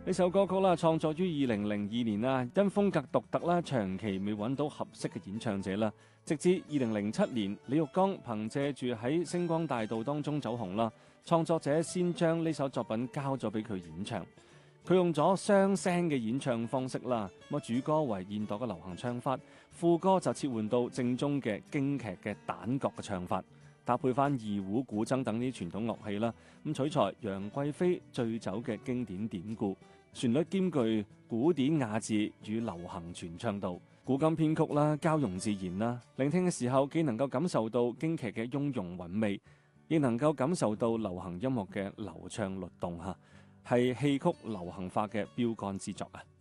呢首歌曲啦，創作於2002年啦，因風格獨特啦，長期未揾到合適嘅演唱者啦。直至2007年，李玉剛憑借住喺星光大道當中走紅啦，創作者先將呢首作品交咗俾佢演唱。佢用咗雙聲嘅演唱方式啦，主歌為現代嘅流行唱法，副歌就切換到正宗嘅京劇嘅旦角嘅唱法，搭配翻二胡、古箏等啲傳統樂器啦，取材楊貴妃醉酒嘅經典典故，旋律兼具古典雅致與流行傳唱度，古今編曲啦，交融自然啦，聆聽嘅時候既能夠感受到京劇嘅雍容韻味，亦能夠感受到流行音樂嘅流暢律動嚇，係戲曲流行化嘅標杆之作啊！